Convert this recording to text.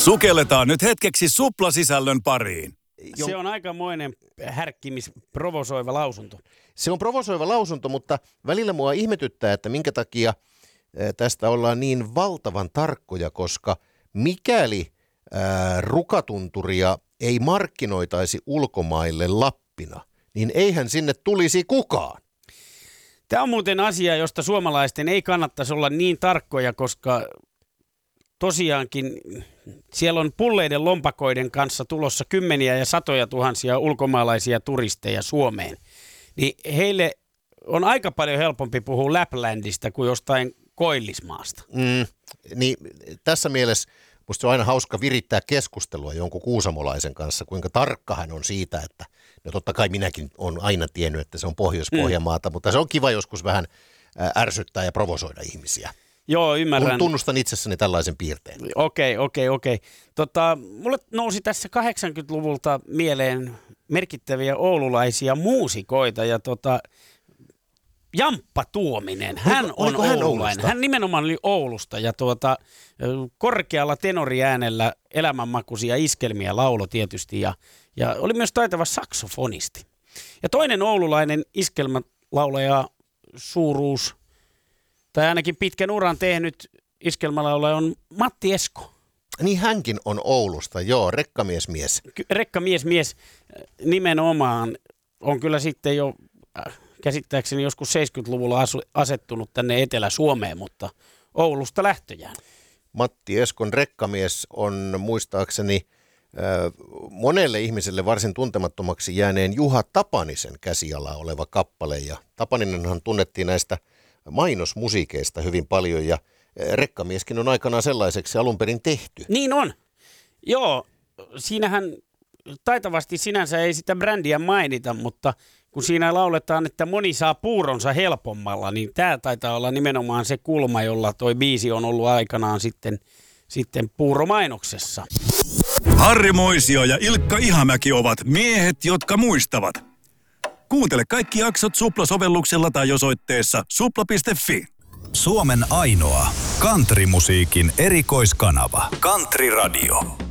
Sukelletaan nyt hetkeksi suplasisällön pariin. Se on aikamoinen härkkimis provosoiva lausunto. Se on provosoiva lausunto, mutta välillä mua ihmetyttää, että minkä takia tästä ollaan niin valtavan tarkkoja, koska mikäli rukatunturia ei markkinoitaisi ulkomaille Lappina, niin eihän sinne tulisi kukaan. Tämä on muuten asia, josta suomalaisten ei kannattaisi olla niin tarkkoja, koska tosiaankin siellä on pulleiden lompakoiden kanssa tulossa kymmeniä ja satoja tuhansia ulkomaalaisia turisteja Suomeen. Niin heille on aika paljon helpompi puhua Laplandista kuin jostain Koillismaasta. Niin tässä mielessä musta se on aina hauska virittää keskustelua jonkun kuusamolaisen kanssa, kuinka tarkka hän on siitä, että no totta kai minäkin olen aina tiennyt, että se on Pohjois-Pohjanmaata, mutta se on kiva joskus vähän ärsyttää ja provosoida ihmisiä. Joo, ymmärrän. Tunnustan itsessäni tällaisen piirteen. Okei. Mulle nousi tässä 80-luvulta mieleen merkittäviä oululaisia muusikoita ja Jamppa Tuominen, hän on oululainen. Hän nimenomaan oli Oulusta ja korkealla tenoriäänellä elämänmakuisia iskelmiä laulo tietysti ja oli myös taitava saksofonisti. Ja toinen oululainen iskelmälaulaja suuruus, tai ainakin pitkän uran tehnyt iskelmälaulaja on Matti Esko. Niin hänkin on Oulusta, joo, rekkamiesmies. Rekkamiesmies nimenomaan on kyllä sitten jo käsittääkseni joskus 70-luvulla asettunut tänne Etelä-Suomeen, mutta Oulusta lähtöjään. Matti Eskon rekkamies on muistaakseni monelle ihmiselle varsin tuntemattomaksi jääneen Juha Tapanisen käsiala oleva kappale. Ja Tapaninenhan tunnettiin näistä mainosmusiikeista hyvin paljon ja rekkamieskin on aikanaan sellaiseksi alun perin tehty. Niin on. Joo, siinähän taitavasti sinänsä ei sitä brändiä mainita, mutta kun siinä lauletaan, että moni saa puuronsa helpommalla, niin tämä taitaa olla nimenomaan se kulma, jolla toi biisi on ollut aikanaan sitten puuromainoksessa. Harri Moisio ja Ilkka Ihamäki ovat miehet, jotka muistavat. Kuuntele kaikki jaksot Supla-sovelluksella tai osoitteessa supla.fi. Suomen ainoa countrymusiikin erikoiskanava. Country Radio.